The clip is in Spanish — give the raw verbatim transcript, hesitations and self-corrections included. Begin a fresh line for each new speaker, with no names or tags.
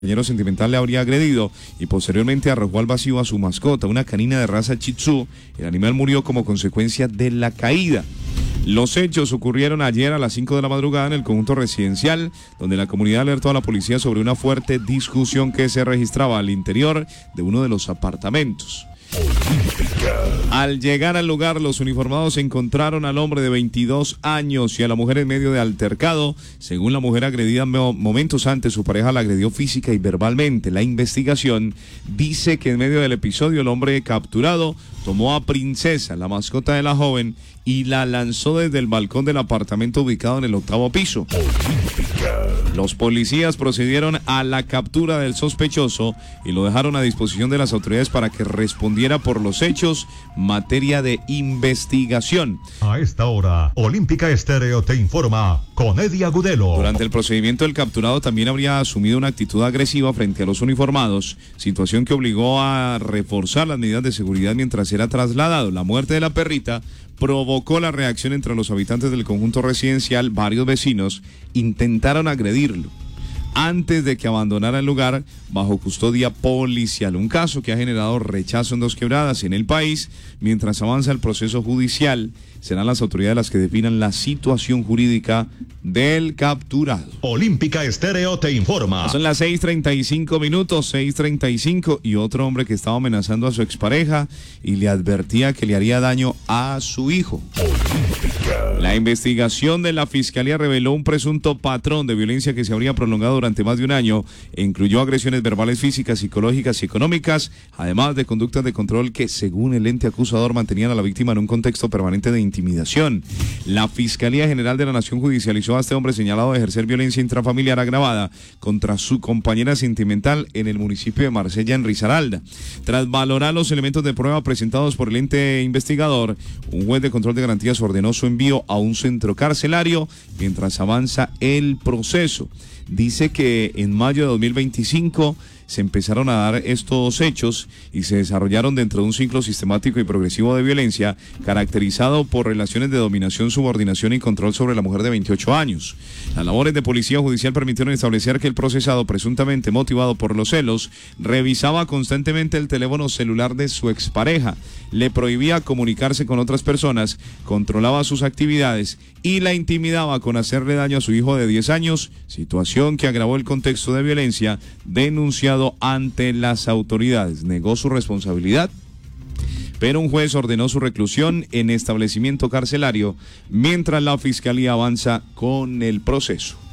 compañero sentimental le habría agredido y posteriormente arrojó al vacío a su mascota, una canina de raza Shih Tzu. El animal murió como consecuencia de la caída. Los hechos ocurrieron ayer a las cinco de la madrugada en el conjunto residencial, donde la comunidad alertó a la policía sobre una fuerte discusión que se registraba al interior de uno de los apartamentos. Al llegar al lugar, los uniformados encontraron al hombre de veintidós años y a la mujer en medio de altercado. Según la mujer agredida momentos antes, su pareja la agredió física y verbalmente. La investigación dice que en medio del episodio el hombre capturado tomó a Princesa, la mascota de la joven, y la lanzó desde el balcón del apartamento ubicado en el octavo piso. Los policías procedieron a la captura del sospechoso y lo dejaron a disposición de las autoridades para que respondiera por los hechos, materia de investigación.
A esta hora, Olímpica Estéreo te informa con Eddie Agudelo.
Durante el procedimiento, el capturado también habría asumido una actitud agresiva frente a los uniformados, situación que obligó a reforzar las medidas de seguridad mientras era trasladado. La muerte de la perrita provocó la reacción entre los habitantes del conjunto residencial. Varios vecinos intentaron agredirlo antes de que abandonara el lugar bajo custodia policial. Un caso que ha generado rechazo en Dos Quebradas, en el país. Mientras avanza el proceso judicial, serán las autoridades las que definan la situación jurídica del capturado.
Olímpica Estéreo te informa.
Son las seis treinta y cinco minutos, seis treinta y cinco, y otro hombre que estaba amenazando a su expareja y le advertía que le haría daño a su hijo. La investigación de la Fiscalía reveló un presunto patrón de violencia que se habría prolongado durante más de un año e incluyó agresiones verbales, físicas, psicológicas y económicas, además de conductas de control que, según el ente acusador, mantenían a la víctima en un contexto permanente de intimidación. La Fiscalía General de la Nación judicializó a este hombre señalado de ejercer violencia intrafamiliar agravada contra su compañera sentimental en el municipio de Marsella, en Risaralda. Tras valorar los elementos de prueba presentados por el ente investigador, un juez de control de garantías ordenó su envío a un centro carcelario mientras avanza el proceso. Dice que en mayo de dos mil veinticinco se empezaron a dar estos hechos y se desarrollaron dentro de un ciclo sistemático y progresivo de violencia caracterizado por relaciones de dominación, subordinación y control sobre la mujer de veintiocho años. Las labores de policía judicial permitieron establecer que el procesado, presuntamente motivado por los celos, revisaba constantemente el teléfono celular de su expareja, le prohibía comunicarse con otras personas, controlaba sus actividades y la intimidaba con hacerle daño a su hijo de diez años, situación que agravó el contexto de violencia denunciado ante las autoridades. Negó su responsabilidad, pero un juez ordenó su reclusión en establecimiento carcelario mientras la Fiscalía avanza con el proceso.